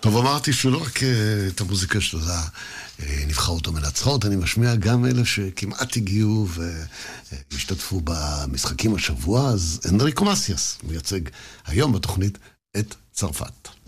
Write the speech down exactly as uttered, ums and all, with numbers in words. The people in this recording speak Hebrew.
טוב, אמרתי שלא רק את המוזיקה של הנבחרות המנצחות, אני משמיע גם אלה שכמעט הגיעו והשתתפו במשחקים השבוע, אז אנריקו מסיאס מייצג היום בתוכנית את צרפת.